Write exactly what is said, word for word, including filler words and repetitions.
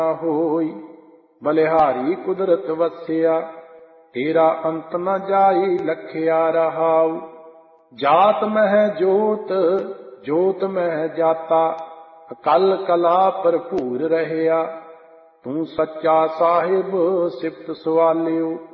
ਹੋਈ। ਬਲਿਹਾਰੀ ਕੁਦਰਤ ਵਸਿਆ, ਤੇਰਾ ਅੰਤ ਨ ਜਾਈ ਲਖਿਆ ਰਹਾਉ। ਜਾਤ ਮਹਿ ਜੋਤ, ਜੋਤ ਮਹਿ ਜਾਤਾ, ਅਕਲ ਕਲਾ ਭਰਪੂਰ ਰਹਿਆ। ਤੂੰ ਸੱਚਾ ਸਾਹਿਬ ਸਿਫਤ ਸਵਾਲਿਓ,